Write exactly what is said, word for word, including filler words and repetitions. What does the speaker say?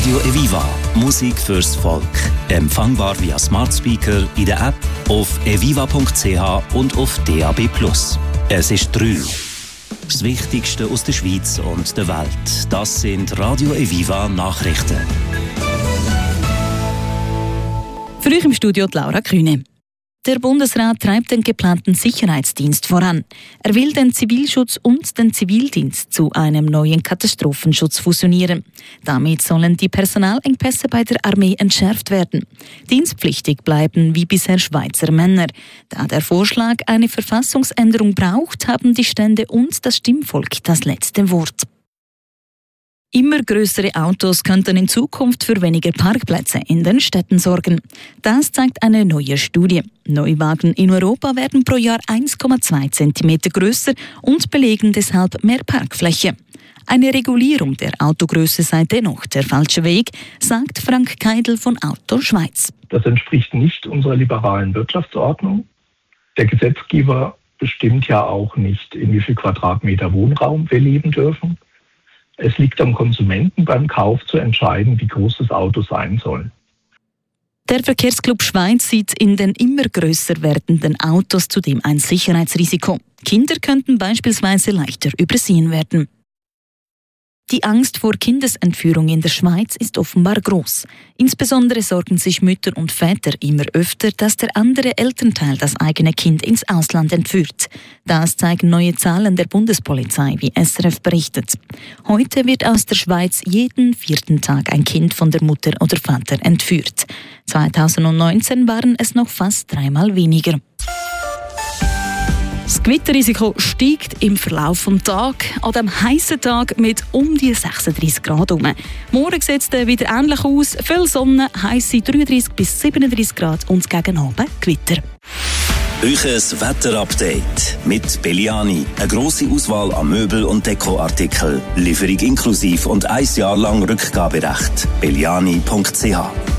Radio Eviva. Musik fürs Volk. Empfangbar via Smart Speaker, in der App, auf eviva punkt c h und auf D A B plus. Es ist drei. Das Wichtigste aus der Schweiz und der Welt. Das sind Radio Eviva Nachrichten. Für euch im Studio die Laura Kühne. Der Bundesrat treibt den geplanten Sicherheitsdienst voran. Er will den Zivilschutz und den Zivildienst zu einem neuen Katastrophenschutz fusionieren. Damit sollen die Personalengpässe bei der Armee entschärft werden. Dienstpflichtig bleiben wie bisher Schweizer Männer. Da der Vorschlag eine Verfassungsänderung braucht, haben die Stände und das Stimmvolk das letzte Wort. Immer größere Autos könnten in Zukunft für weniger Parkplätze in den Städten sorgen. Das zeigt eine neue Studie. Neuwagen in Europa werden pro Jahr eins Komma zwei Zentimeter größer und belegen deshalb mehr Parkfläche. Eine Regulierung der Autogröße sei dennoch der falsche Weg, sagt Frank Keidel von Auto Schweiz. Das entspricht nicht unserer liberalen Wirtschaftsordnung. Der Gesetzgeber bestimmt ja auch nicht, in wie viel Quadratmeter Wohnraum wir leben dürfen. Es liegt am Konsumenten beim Kauf zu entscheiden, wie groß das Auto sein soll. Der Verkehrsclub Schweiz sieht in den immer grösser werdenden Autos zudem ein Sicherheitsrisiko. Kinder könnten beispielsweise leichter übersehen werden. Die Angst vor Kindesentführung in der Schweiz ist offenbar groß. Insbesondere sorgen sich Mütter und Väter immer öfter, dass der andere Elternteil das eigene Kind ins Ausland entführt. Das zeigen neue Zahlen der Bundespolizei, wie S R F berichtet. Heute wird aus der Schweiz jeden vierten Tag ein Kind von der Mutter oder Vater entführt. zweitausendneunzehn waren es noch fast dreimal weniger. Das Gewitterrisiko steigt im Verlauf des Tages, an diesem heissen Tag mit um die sechsunddreissig Grad herum. Morgen sieht es dann wieder ähnlich aus. Viel Sonne, heisse dreiunddreissig bis siebenunddreissig Grad und gegen Abend Gewitter. Euches Wetterupdate mit Belliani. Eine grosse Auswahl an Möbel- und Dekoartikeln. Lieferung inklusiv und ein Jahr lang Rückgaberecht. belliani punkt c h